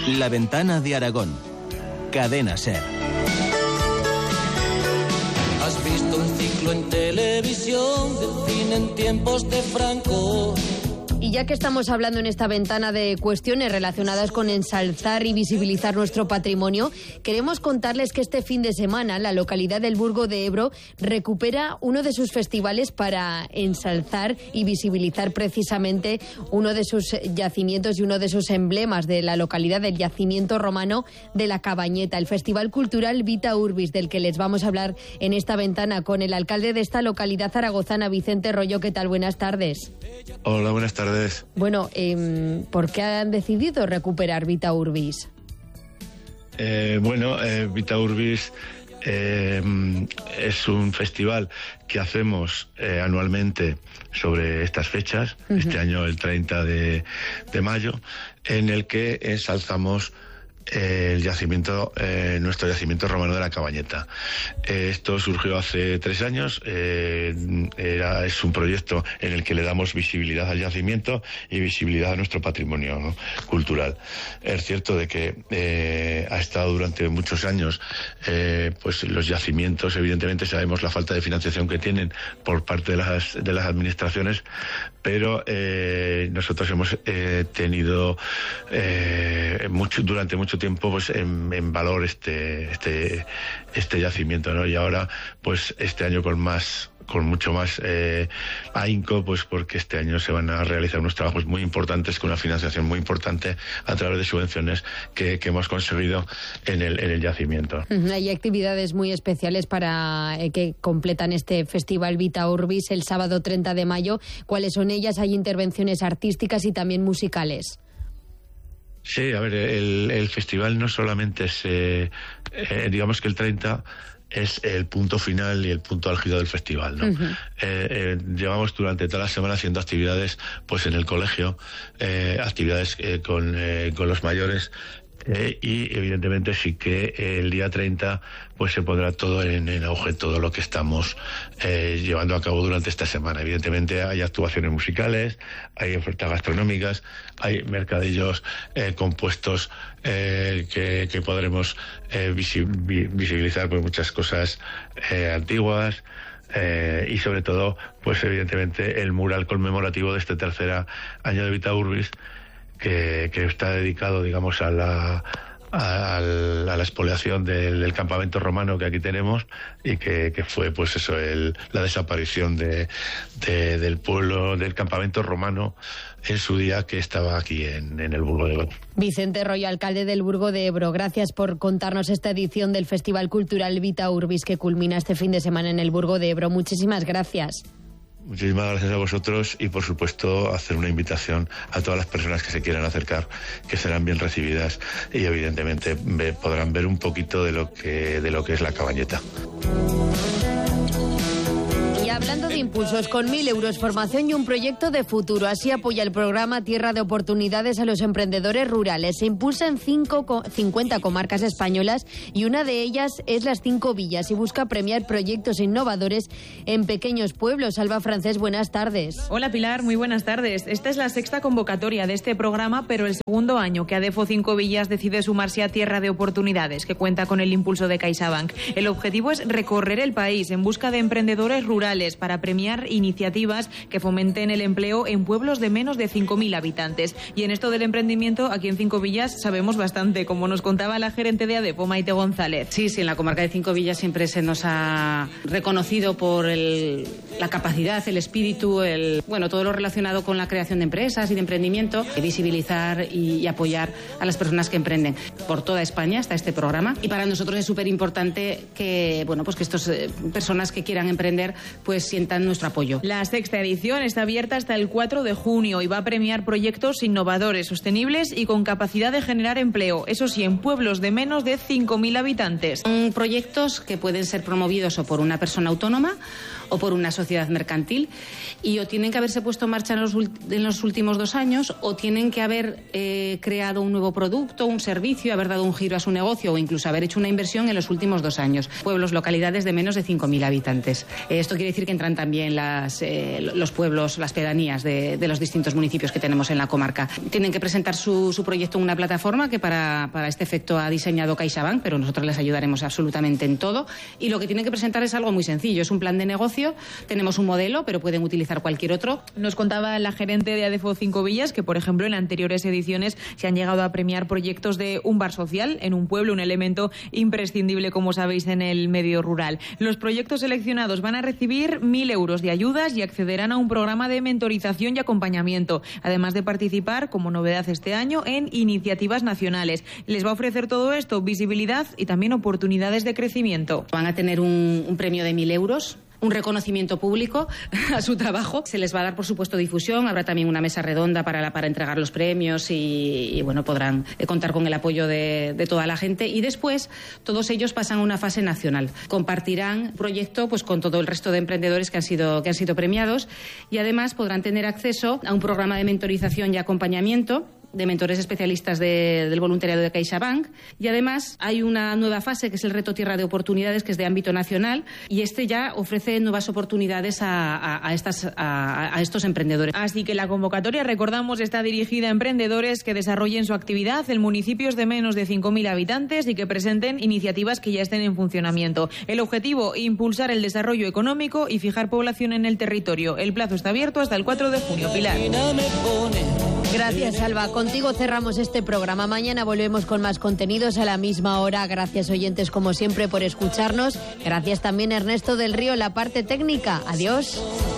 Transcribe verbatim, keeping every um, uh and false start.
La Ventana de Aragón. Cadena SER. Has visto un ciclo en televisión del cine en tiempos de Franco. Y ya que estamos hablando en esta ventana de cuestiones relacionadas con ensalzar y visibilizar nuestro patrimonio, queremos contarles que este fin de semana la localidad del Burgo de Ebro recupera uno de sus festivales para ensalzar y visibilizar precisamente uno de sus yacimientos y uno de sus emblemas de la localidad, del yacimiento romano de la Cabañeta, el Festival Cultural Vita Urbis, del que les vamos a hablar en esta ventana con el alcalde de esta localidad zaragozana, Vicente Royo. ¿Qué tal? Buenas tardes. Hola, buenas tardes. Bueno, eh, ¿por qué han decidido recuperar Vita Urbis? Eh, bueno, eh, Vita Urbis eh, es un festival que hacemos eh, anualmente sobre estas fechas, uh-huh. Este año el treinta de mayo, en el que ensalzamos el yacimiento, eh, nuestro yacimiento romano de la Cabañeta. Eh, esto surgió hace tres años, eh, era, es un proyecto en el que le damos visibilidad al yacimiento y visibilidad a nuestro patrimonio, ¿no?, cultural. Es cierto de que eh, ha estado durante muchos años, eh, pues los yacimientos, evidentemente sabemos la falta de financiación que tienen por parte de las, de las administraciones, pero eh, nosotros hemos eh, tenido eh, mucho, durante mucho tiempo pues en, en valor este este este yacimiento, ¿no? Y ahora pues este año con más con mucho más eh, ahínco, pues porque este año se van a realizar unos trabajos muy importantes con una financiación muy importante a través de subvenciones que, que hemos conseguido en el, en el yacimiento. Hay actividades muy especiales para eh, que completan este Festival Vita Urbis el sábado treinta de mayo. ¿Cuáles son ellas? Hay intervenciones artísticas y también musicales. Sí, a ver, el, el festival no solamente es, eh, eh, digamos que el treinta es el punto final y el punto álgido del festival, ¿no? Uh-huh. eh, eh, llevamos durante toda la semana haciendo actividades, pues en el colegio, eh, actividades eh, con, eh, con los mayores. Eh, y evidentemente sí que eh, el día treinta pues se pondrá todo en, en auge, todo lo que estamos eh, llevando a cabo durante esta semana. Evidentemente hay actuaciones musicales, hay ofertas gastronómicas, hay mercadillos eh, compuestos eh, que, que podremos eh, visi- visibilizar pues muchas cosas eh, antiguas. Eh, y sobre todo, pues evidentemente el mural conmemorativo de este tercer año de Vita Urbis, Que, que está dedicado, digamos, a la, a, a la expoliación del, del campamento romano que aquí tenemos y que, que fue, pues eso, el, la desaparición de, de, del pueblo, del campamento romano en su día, que estaba aquí en, en el Burgo de Ebro. Vicente Royo, alcalde del Burgo de Ebro, gracias por contarnos esta edición del Festival Cultural Vita Urbis que culmina este fin de semana en el Burgo de Ebro. Muchísimas gracias. Muchísimas gracias a vosotros y, por supuesto, hacer una invitación a todas las personas que se quieran acercar, que serán bien recibidas y, evidentemente, ve, podrán ver un poquito de lo que de lo que es la Cabañeta. Y hablando de impulsos, con mil euros, formación y un proyecto de futuro. Así apoya el programa Tierra de Oportunidades a los emprendedores rurales. Se impulsa en cinco, cincuenta comarcas españolas y una de ellas es Las Cinco Villas y busca premiar proyectos innovadores en pequeños pueblos. Alba Francés, buenas tardes. Hola Pilar, muy buenas tardes. Esta es la sexta convocatoria de este programa, pero el segundo año que Adefo Cinco Villas decide sumarse a Tierra de Oportunidades, que cuenta con el impulso de CaixaBank. El objetivo es recorrer el país en busca de emprendedores rurales para premiar iniciativas que fomenten el empleo en pueblos de menos de cinco mil habitantes. Y en esto del emprendimiento, aquí en Cinco Villas sabemos bastante, como nos contaba la gerente de Adefo, Maite González. Sí, sí, en la comarca de Cinco Villas siempre se nos ha reconocido por el, la capacidad, el espíritu, el bueno, todo lo relacionado con la creación de empresas y de emprendimiento, visibilizar y, y apoyar a las personas que emprenden. Por toda España está este programa y para nosotros es súper importante que, bueno, pues que estas eh, personas que quieran emprender pues sientan nuestro apoyo. La sexta edición está abierta hasta el cuatro de junio y va a premiar proyectos innovadores, sostenibles y con capacidad de generar empleo, eso sí, en pueblos de menos de cinco mil habitantes. Son proyectos que pueden ser promovidos o por una persona autónoma o por una sociedad mercantil y o tienen que haberse puesto en marcha en los, en los últimos dos años o tienen que haber eh, creado un nuevo producto, un servicio, haber dado un giro a su negocio o incluso haber hecho una inversión en los últimos dos años. Pueblos, localidades de menos de cinco mil habitantes. Eh, esto quiere decir que entran también las, eh, los pueblos, las pedanías de, de los distintos municipios que tenemos en la comarca. Tienen que presentar su, su proyecto en una plataforma que para, para este efecto ha diseñado CaixaBank, pero nosotros les ayudaremos absolutamente en todo. Y lo que tienen que presentar es algo muy sencillo, es un plan de negocio. Tenemos un modelo, pero pueden utilizar cualquier otro. Nos contaba la gerente de ADEFO Cinco Villas que, por ejemplo, en anteriores ediciones se han llegado a premiar proyectos de un bar social en un pueblo, un elemento imprescindible, como sabéis, en el medio rural. Los proyectos seleccionados van a recibir mil euros de ayudas y accederán a un programa de mentorización y acompañamiento, además de participar, como novedad este año, en iniciativas nacionales. Les va a ofrecer todo esto visibilidad y también oportunidades de crecimiento. Van a tener un, un premio de mil euros. Un reconocimiento público a su trabajo. Se les va a dar, por supuesto, difusión. Habrá también una mesa redonda para, la, para entregar los premios y, y bueno, podrán contar con el apoyo de, de toda la gente. Y después, todos ellos pasan a una fase nacional. Compartirán proyecto pues, con todo el resto de emprendedores que han sido, que han sido premiados y además podrán tener acceso a un programa de mentorización y acompañamiento de mentores especialistas de, del voluntariado de CaixaBank. Y además hay una nueva fase que es el reto Tierra de Oportunidades, que es de ámbito nacional, y este ya ofrece nuevas oportunidades a, a, a, estas, a, a estos emprendedores. Así que la convocatoria, recordamos, está dirigida a emprendedores que desarrollen su actividad en municipios de menos de cinco mil habitantes y que presenten iniciativas que ya estén en funcionamiento. El objetivo, impulsar el desarrollo económico y fijar población en el territorio. El plazo está abierto hasta el cuatro de junio. Pilar. Gracias, Alba. Contigo cerramos este programa. Mañana volvemos con más contenidos a la misma hora. Gracias, oyentes, como siempre, por escucharnos. Gracias también, Ernesto del Río, la parte técnica. Adiós.